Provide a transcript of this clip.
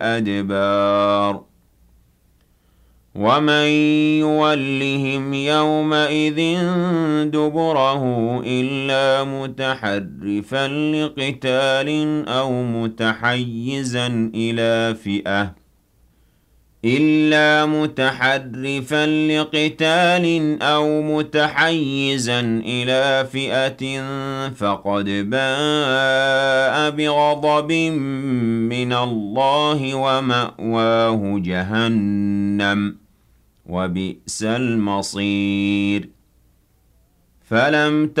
الأدبار ومن يولهم يومئذ دبره إلا متحرفا لقتال أو متحيزا إلى فئة فقد باء بغضب من الله ومأواه جهنم وبئس المصير فلم